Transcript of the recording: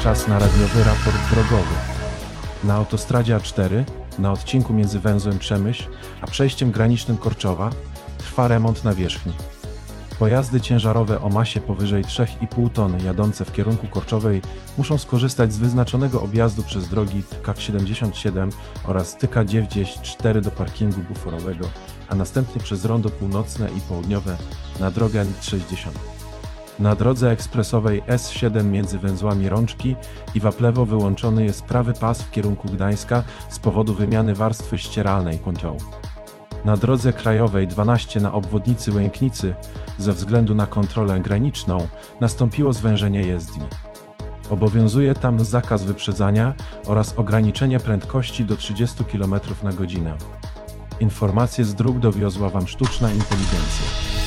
czas na radiowy raport drogowy. Na autostradzie A4, na odcinku między węzłem Przemyśl a przejściem granicznym Korczowa, trwa remont nawierzchni. Pojazdy ciężarowe o masie powyżej 3,5 tony jadące w kierunku Korczowej muszą skorzystać z wyznaczonego objazdu przez drogi TK77 oraz TK94 do parkingu buforowego, a następnie przez rondo północne i południowe na drogę N60. Na drodze ekspresowej S7 między węzłami Rączki i Waplewo wyłączony jest prawy pas w kierunku Gdańska z powodu wymiany warstwy ścieralnej Kąciołu. Na drodze krajowej 12 na obwodnicy Łęknicy ze względu na kontrolę graniczną nastąpiło zwężenie jezdni. Obowiązuje tam zakaz wyprzedzania oraz ograniczenie prędkości do 30 km na godzinę. Informacje z dróg dowiozła Wam sztuczna inteligencja.